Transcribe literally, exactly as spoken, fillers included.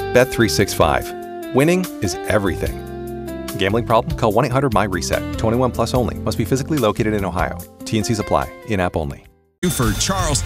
Bet three sixty-five. Winning is everything. Gambling problem? Call one eight hundred my reset. twenty-one plus only. Must be physically located in Ohio. T and C's apply. In-app only. For Charleston.